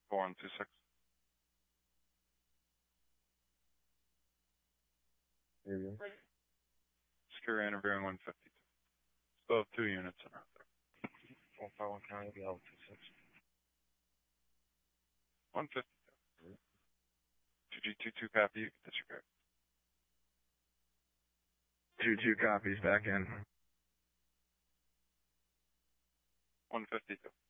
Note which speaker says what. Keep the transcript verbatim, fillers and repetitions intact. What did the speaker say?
Speaker 1: four one two six.
Speaker 2: Here we go.
Speaker 1: Secure interviewing one fifty-two. Still have two units in out there.
Speaker 2: one five one County, be Alpha two six.
Speaker 1: one fifty-two. two G two two copy, you can disregard.
Speaker 2: Two two copies back in.
Speaker 1: one fifty-two.